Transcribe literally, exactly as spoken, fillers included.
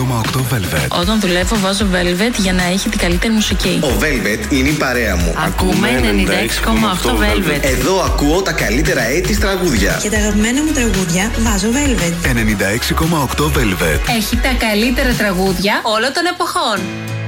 κόμμα οκτώ Velvet. Όταν δουλεύω βάζω Velvet για να έχει την καλύτερη μουσική. Ο Velvet είναι η παρέα μου. Ακούμε ενενήντα έξι κόμμα οκτώ Velvet. Εδώ ακούω τα καλύτερα έτης τραγούδια. Και τα αγαπημένα μου τραγούδια βάζω Velvet. ενενήντα έξι κόμμα οκτώ Velvet. Έχει τα καλύτερα τραγούδια όλων των εποχών.